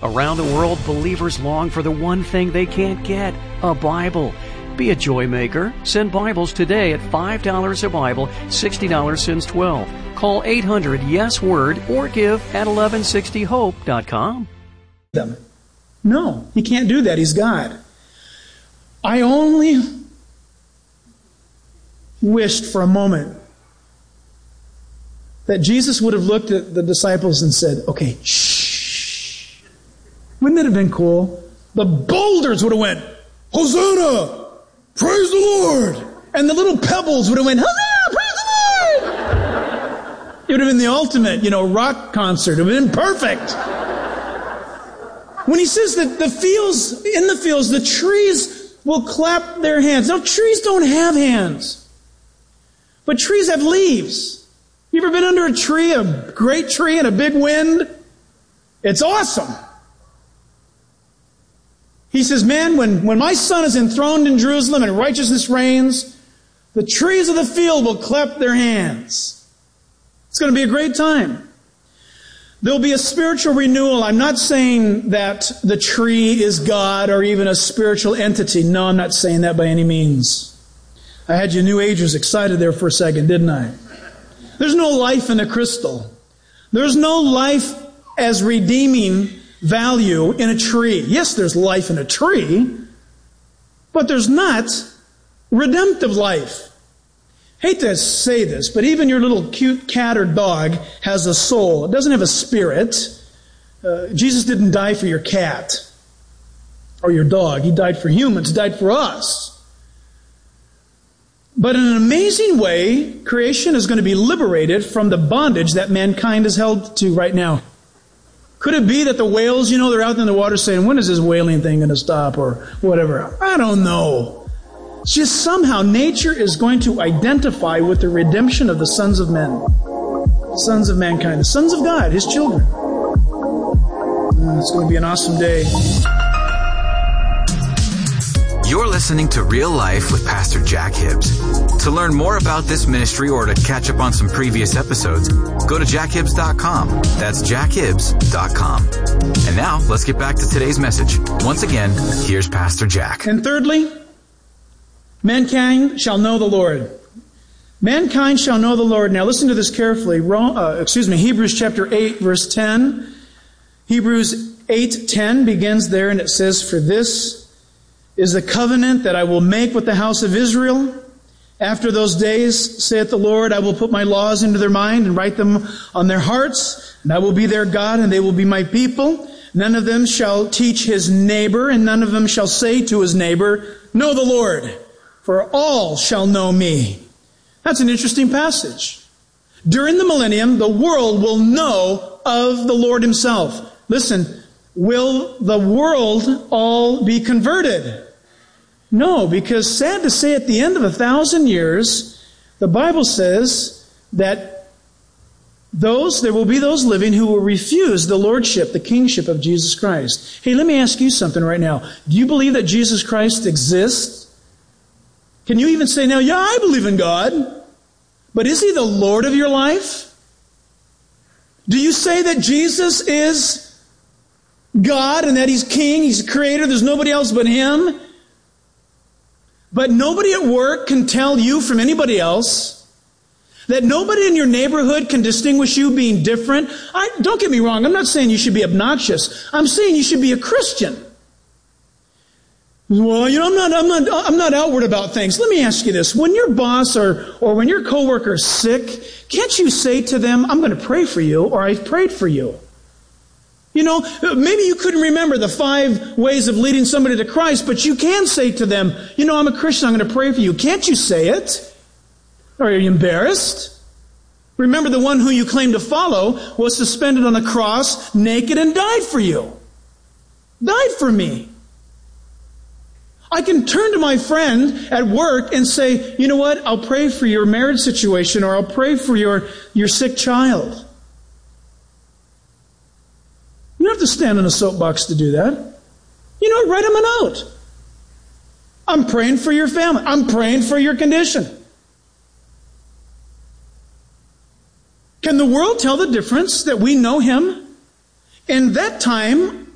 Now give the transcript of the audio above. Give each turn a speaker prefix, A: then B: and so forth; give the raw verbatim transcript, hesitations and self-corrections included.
A: Around the world, believers long for the one thing they can't get, a Bible. Be a joy maker. Send Bibles today at five dollars a Bible, sixty dollars since twelve. Call eight hundred yes word or give at eleven sixty hope dot com.
B: No, he can't do that. He's God. I only wished for a moment that Jesus would have looked at the disciples and said, okay, shh. Wouldn't it have been cool? The boulders would have went, Hosanna! Praise the Lord! And the little pebbles would have went, Hosanna! Praise the Lord! It would have been the ultimate, you know, rock concert. It would have been perfect. When he says that the fields, in the fields, the trees will clap their hands. Now, trees don't have hands. But trees have leaves. You ever been under a tree, a great tree and a big wind? It's awesome. He says, man, when, when my son is enthroned in Jerusalem and righteousness reigns, the trees of the field will clap their hands. It's going to be a great time. There'll be a spiritual renewal. I'm not saying that the tree is God or even a spiritual entity. No, I'm not saying that by any means. I had you New Agers excited there for a second, didn't I? There's no life in a crystal. There's no life as redeeming value in a tree. Yes, there's life in a tree, but there's not redemptive life. Hate to say this, but even your little cute cat or dog has a soul. It doesn't have a spirit. Uh, Jesus didn't die for your cat or your dog. He died for humans. He died for us. But in an amazing way, creation is going to be liberated from the bondage that mankind is held to right now. Could it be that the whales, you know, they're out in the water saying, when is this whaling thing going to stop or whatever? I don't know. It's just somehow nature is going to identify with the redemption of the sons of men. Sons of mankind. The sons of God, His children. It's going to be an awesome day.
C: You're listening to Real Life with Pastor Jack Hibbs. To learn more about this ministry or to catch up on some previous episodes, go to jack hibbs dot com. That's jack hibbs dot com. And now, let's get back to today's message. Once again, here's Pastor Jack.
B: And thirdly, mankind shall know the Lord. Mankind shall know the Lord. Now listen to this carefully. Uh, excuse me, Hebrews chapter eight, verse ten. Hebrews eight ten begins there, and it says, for this is the covenant that I will make with the house of Israel. After those days, saith the Lord, I will put my laws into their mind and write them on their hearts, and I will be their God, and they will be my people. None of them shall teach his neighbor, and none of them shall say to his neighbor, know the Lord, for all shall know me. That's an interesting passage. During the millennium, the world will know of the Lord Himself. Listen, will the world all be converted? No, because sad to say, at the end of a thousand years, the Bible says that those, there will be those living who will refuse the lordship, the kingship of Jesus Christ. Hey, let me ask you something right now. Do you believe that Jesus Christ exists? Can you even say now, yeah, I believe in God, but is He the Lord of your life? Do you say that Jesus is God and that He's King, He's Creator, there's nobody else but Him? But nobody at work can tell you from anybody else, that nobody in your neighborhood can distinguish you being different. I, don't get me wrong, I'm not saying you should be obnoxious. I'm saying you should be a Christian. Well, you know, I'm not, I'm not, I'm not outward about things. Let me ask you this. When your boss or, or when your coworker is sick, can't you say to them, I'm going to pray for you, or I've prayed for you? You know, maybe you couldn't remember the five ways of leading somebody to Christ, but you can say to them, you know, I'm a Christian, I'm going to pray for you. Can't you say it? Or are you embarrassed? Remember, the one who you claim to follow was suspended on the cross, naked, and died for you. Died for me. I can turn to my friend at work and say, you know what, I'll pray for your marriage situation, or I'll pray for your, your sick child. You don't have to stand on a soapbox to do that. You know, write them a note. I'm praying for your family. I'm praying for your condition. Can the world tell the difference that we know Him? In that time,